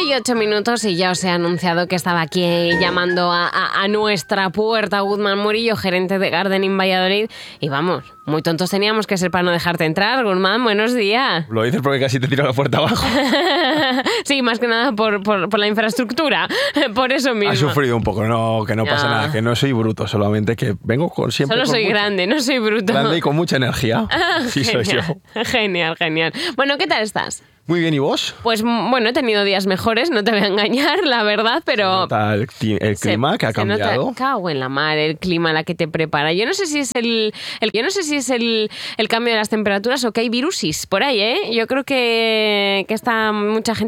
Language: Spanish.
11:08 y ya os he anunciado que estaba aquí llamando a nuestra puerta Guzmán Murillo, gerente de Gardening Valladolid. Y vamos, muy tontos teníamos que ser para no dejarte entrar. Guzmán, buenos días. Lo dices porque casi te tiro la puerta abajo. Sí, más que nada por la infraestructura, por eso mismo. Has sufrido un poco, no, que no pasa nada, que no soy bruto, solamente que vengo siempre Solo soy grande, no soy bruto. Grande y con mucha energía. Sí, soy yo. Genial, genial. Bueno, ¿qué tal estás? Muy bien, ¿y vos? Pues bueno, he tenido días mejores, no te voy a engañar, la verdad, pero... Se nota el clima que ha cambiado. Nota, cago en la mar, el clima, la que te prepara. Yo no sé si es el cambio de las temperaturas o que hay virusis por ahí, ¿eh? Yo creo que está mucha gente